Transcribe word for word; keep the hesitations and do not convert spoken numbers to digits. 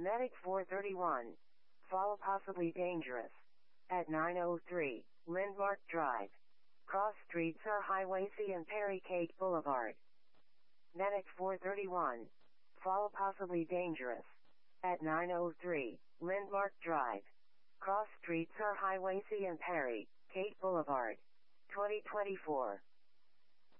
Medic four thirty-one. Fall possibly dangerous. At nine oh three, Lindmark Drive. Cross streets are Highway C and Perry Cate Boulevard. Medic four thirty-one. Fall possibly dangerous. At nine oh three, Lindmark Drive. Cross streets are Highway C and Perry Cate Boulevard. twenty twenty-four.